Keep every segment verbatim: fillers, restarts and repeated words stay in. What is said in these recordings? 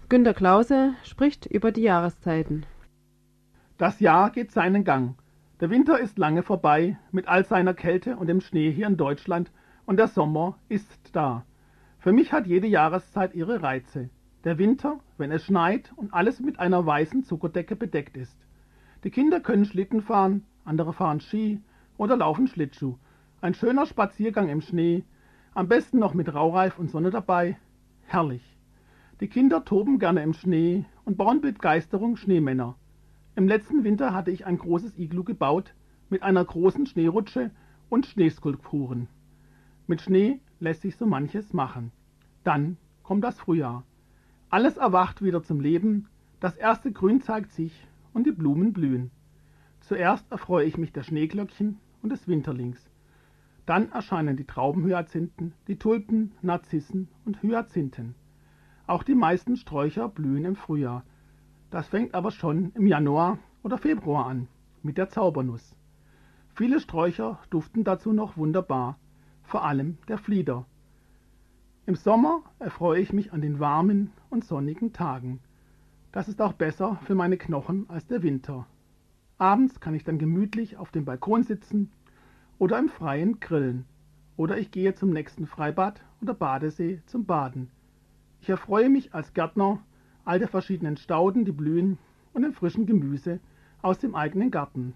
Günter Klause spricht über die Jahreszeiten. Das Jahr geht seinen Gang. Der Winter ist lange vorbei, mit all seiner Kälte und dem Schnee hier in Deutschland, und der Sommer ist da. Für mich hat jede Jahreszeit ihre Reize. Der Winter, wenn es schneit und alles mit einer weißen Zuckerdecke bedeckt ist. Die Kinder können Schlitten fahren, andere fahren Ski oder laufen Schlittschuh. Ein schöner Spaziergang im Schnee, am besten noch mit Raureif und Sonne dabei. Herrlich. Die Kinder toben gerne im Schnee und bauen mit Begeisterung Schneemänner. Im letzten Winter hatte ich ein großes Iglu gebaut mit einer großen Schneerutsche und Schneeskulpturen. Mit Schnee lässt sich so manches machen. Dann kommt das Frühjahr. Alles erwacht wieder zum Leben, das erste Grün zeigt sich und die Blumen blühen. Zuerst erfreue ich mich der Schneeglöckchen und des Winterlings. Dann erscheinen die Traubenhyazinthen, die Tulpen, Narzissen und Hyazinthen. Auch die meisten Sträucher blühen im Frühjahr. Das fängt aber schon im Januar oder Februar an, mit der Zaubernuss. Viele Sträucher duften dazu noch wunderbar, vor allem der Flieder. Im Sommer erfreue ich mich an den warmen und sonnigen Tagen. Das ist auch besser für meine Knochen als der Winter. Abends kann ich dann gemütlich auf dem Balkon sitzen oder im Freien grillen. Oder ich gehe zum nächsten Freibad oder Badesee zum Baden. Ich erfreue mich als Gärtner all der verschiedenen Stauden, die blühen, und dem frischen Gemüse aus dem eigenen Garten.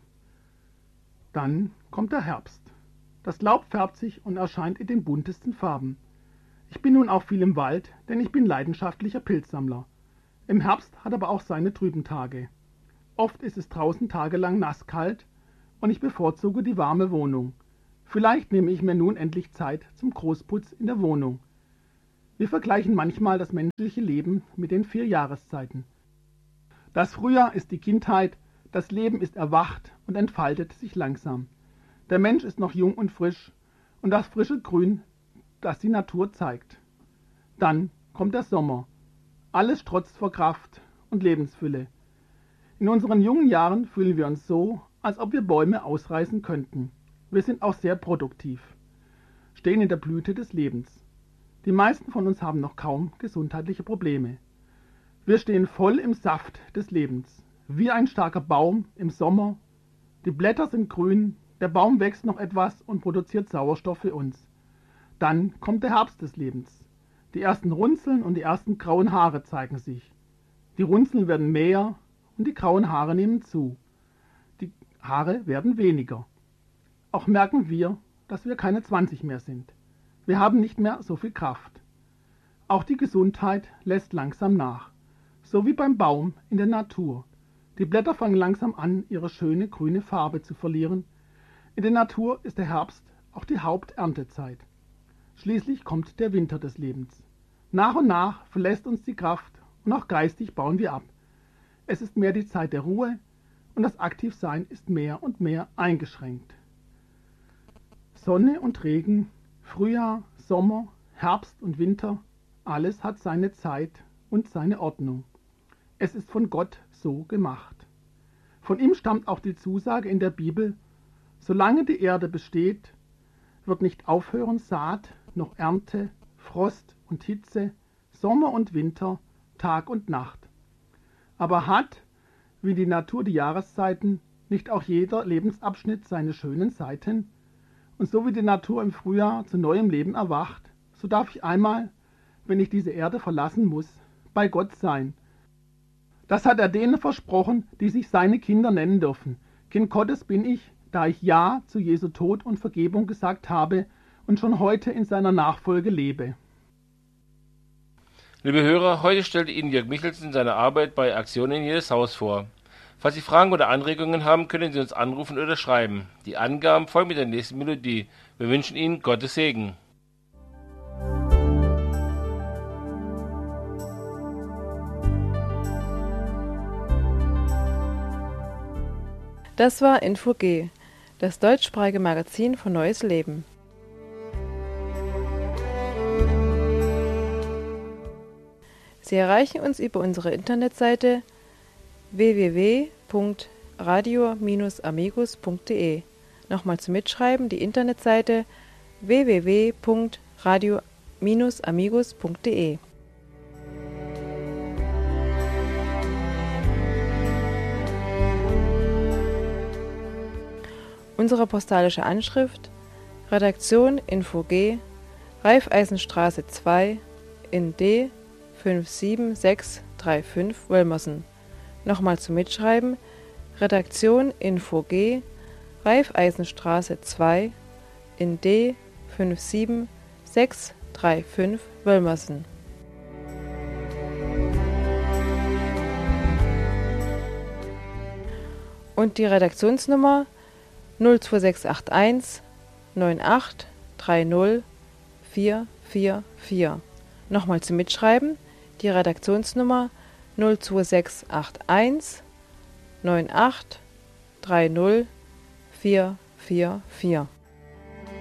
Dann kommt der Herbst. Das Laub färbt sich und erscheint in den buntesten Farben. Ich bin nun auch viel im Wald, denn ich bin leidenschaftlicher Pilzsammler. Im Herbst hat aber auch seine trüben Tage. Oft ist es draußen tagelang nasskalt und ich bevorzuge die warme Wohnung. Vielleicht nehme ich mir nun endlich Zeit zum Großputz in der Wohnung. Wir vergleichen manchmal das menschliche Leben mit den vier Jahreszeiten. Das Frühjahr ist die Kindheit, das Leben ist erwacht und entfaltet sich langsam. Der Mensch ist noch jung und frisch und das frische Grün, das die Natur zeigt. Dann kommt der Sommer. Alles strotzt vor Kraft und Lebensfülle. In unseren jungen Jahren fühlen wir uns so, als ob wir Bäume ausreißen könnten. Wir sind auch sehr produktiv, stehen in der Blüte des Lebens. Die meisten von uns haben noch kaum gesundheitliche Probleme. Wir stehen voll im Saft des Lebens, wie ein starker Baum im Sommer. Die Blätter sind grün, der Baum wächst noch etwas und produziert Sauerstoff für uns. Dann kommt der Herbst des Lebens. Die ersten Runzeln und die ersten grauen Haare zeigen sich. Die Runzeln werden mehr und die grauen Haare nehmen zu. Die Haare werden weniger. Auch merken wir, dass wir keine zwanzig mehr sind. Wir haben nicht mehr so viel Kraft. Auch die Gesundheit lässt langsam nach, so wie beim Baum in der Natur. Die Blätter fangen langsam an, ihre schöne grüne Farbe zu verlieren. In der Natur ist der Herbst auch die Haupterntezeit. Schließlich kommt der Winter des Lebens. Nach und nach verlässt uns die Kraft und auch geistig bauen wir ab. Es ist mehr die Zeit der Ruhe und das Aktivsein ist mehr und mehr eingeschränkt. Sonne und Regen, Frühjahr, Sommer, Herbst und Winter, alles hat seine Zeit und seine Ordnung. Es ist von Gott so gemacht. Von ihm stammt auch die Zusage in der Bibel: Solange die Erde besteht, wird nicht aufhören Saat noch Ernte, Frost und Hitze, Sommer und Winter, Tag und Nacht. Aber hat, wie die Natur die Jahreszeiten, nicht auch jeder Lebensabschnitt seine schönen Seiten? Und so wie die Natur im Frühjahr zu neuem Leben erwacht, so darf ich einmal, wenn ich diese Erde verlassen muss, bei Gott sein. Das hat er denen versprochen, die sich seine Kinder nennen dürfen. Kind Gottes bin ich, da ich Ja zu Jesu Tod und Vergebung gesagt habe und schon heute in seiner Nachfolge lebe. Liebe Hörer, heute stellte Ihnen Jörg Michelsen seine Arbeit bei Aktion in jedes Haus vor. Falls Sie Fragen oder Anregungen haben, können Sie uns anrufen oder schreiben. Die Angaben folgen mit der nächsten Melodie. Wir wünschen Ihnen Gottes Segen. Das war Info G, das deutschsprachige Magazin von Neues Leben. Sie erreichen uns über unsere Internetseite w w w punkt radio Bindestrich amigos punkt de. Nochmal zum Mitschreiben die Internetseite w w w punkt radio Bindestrich amigos punkt de. Unsere postalische Anschrift: Redaktion Info G, Raiffeisenstraße zwei in D fünf sieben sechs drei fünf Wölmersen. Nochmal zum Mitschreiben: Redaktion Info G, Raiffeisenstraße zwei in D fünf sieben sechs drei fünf Wölmersen. Und die Redaktionsnummer null zwei sechs acht eins neun acht drei null vier vier vier. Nochmal zum Mitschreiben: die Redaktionsnummer null zwei sechs acht eins neun acht drei null vier vier vier.